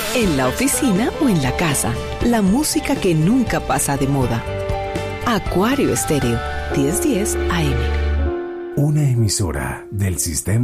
en la oficina o en la casa. La música que nunca pasa de moda. Acuario Estéreo, 1010 AM. Una emisora del Sistema